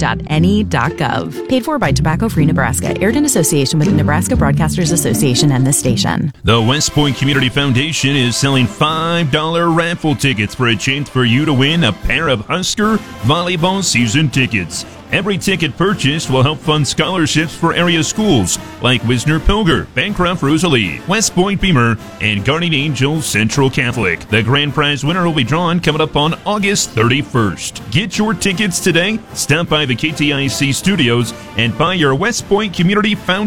www.ne.gov. Paid for by Tobacco Free Nebraska. Aired in association with the Nebraska Broadcasters Association and this station. The West Point Community Foundation is selling $5 raffle tickets for a chance for you to win a pair of Husker volleyball season tickets. Every ticket purchased will help fund scholarships for area schools like Wisner-Pilger, Bancroft Rosalie, West Point Beamer, and Guardian Angels Central Catholic. The grand prize winner will be drawn coming up on August 31st. Get your tickets today. Stop by the KTIC studios and buy your West Point Community Foundation